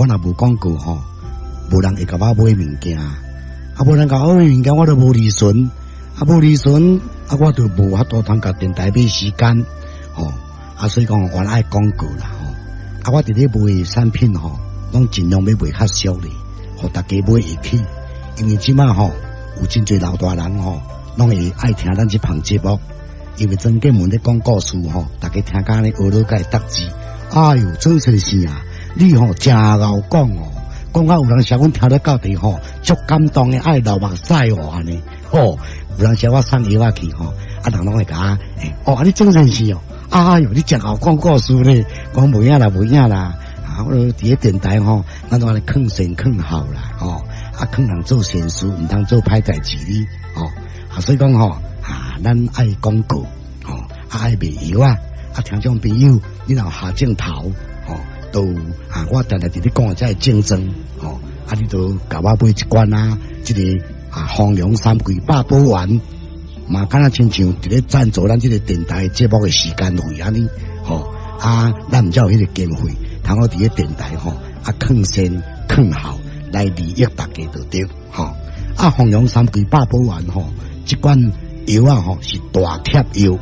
我若无广告吼，无人会甲我买物件，无人甲我买物件，我都无利润，无利润，我就无法度通甲电台买时间，所以讲我爱广告啦，我伫咧卖产品吼，拢尽量要卖较俗咧，互大家买会起，因为即马有真侪老大人拢会爱听咱这项节目，因为曾建文咧讲故事大家听甲咧学到个答字，哎哟，真真是啊！你真敖讲讲到有人写阮听得到底足感动的，爱流目屎安尼有人写我送药去人拢会甲你真真是哎哟，你真好讲故事咧，讲无影啦，我伫咧电台咱都安尼劝善劝好啦劝人做善事，毋通做歹代志哩所以讲咱爱广告爱卖药听众朋友，你若下镜头都我常常伫咧讲这竞争你都甲我买一罐这个丰隆3季8宝丸，嘛敢若亲像伫咧赞助咱这个电台节目的时间费安尼咱毋才有迄个经费，通好伫咧电台劝善劝好来利益大家就对丰隆3季8宝丸这罐药是大贴药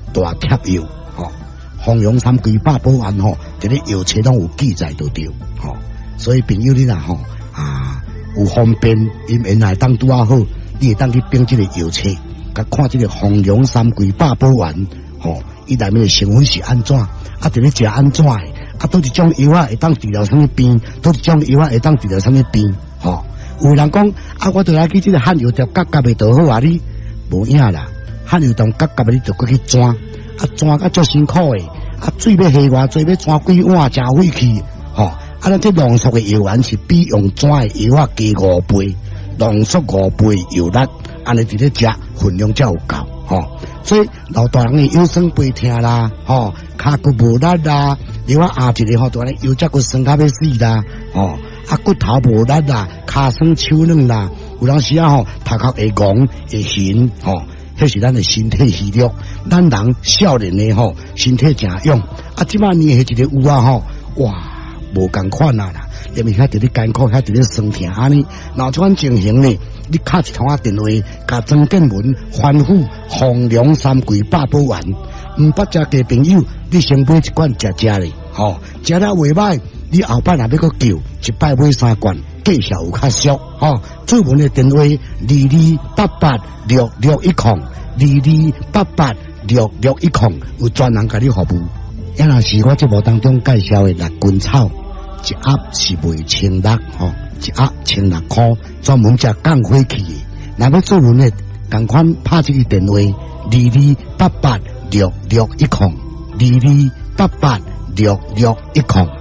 丰隆3季8宝丸伫咧药册拢有记载就对所以朋友你若有方便，因原来当拄好，你会当去编这个药册，甲看这个丰隆3季8宝丸伊内面的成分是安怎伫咧食安怎的倒一种药会当治疗什么病，倒一种药会当治疗什么病有人讲我就来去这个汉药条夹夹的就好你无影啦，汉药条夹夹的你就过去转甲足辛苦的水要下偌济，要转几碗真费气咱这浓缩的药丸是比用转的药加5倍，浓缩5倍药力，安尼伫咧食分量才有够所以老大人的腰酸背痛啦骹骨无力啦，你我一个就安尼腰脊骨酸甲要死啦骨头无力啦，骹酸手软啦，有当时头壳会戆会晕迄是咱的身体虚弱，咱人少年的身体真勇即摆年纪一个有哇无共款啦，因为遐伫咧艰苦，遐伫咧酸痛安尼，若这款情形呢，你敲一通电话，甲曾建文吩咐丰隆3季8宝丸，毋捌食嘅朋友，你先买一罐食咧，食了袂歹，你后摆若要搁叫，一摆买3罐，计效有较俗注文的电话22886610，22886610，有专人甲你服务。也若是我节目当中介绍的辣根草，一盒是卖1600一盒1600块，专门食降火气的。若要做文的，赶快拍这个电话22886610，22886610。